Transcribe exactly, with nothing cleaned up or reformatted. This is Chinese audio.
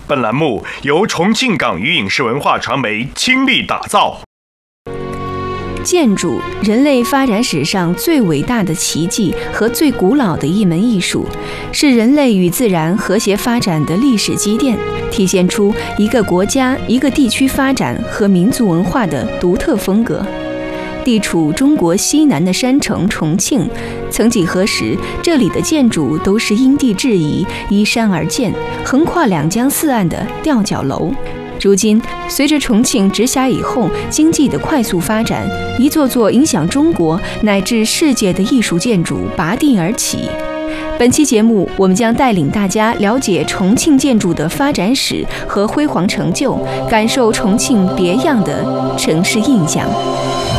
本栏目由重庆港语影视文化传媒倾力打造。 建筑，人类发展史上最伟大的奇迹和最古老的一门艺术，是人类与自然和谐发展的历史积淀，体现出一个国家、一个地区发展和民族文化的独特风格。地处中国西南的山城重庆，曾几何时，这里的建筑都是因地制宜、依山而建，横跨两江四岸的吊脚楼。如今，随着重庆直辖以后经济的快速发展，一座座影响中国乃至世界的艺术建筑拔地而起。本期节目，我们将带领大家了解重庆建筑的发展史和辉煌成就，感受重庆别样的城市印象。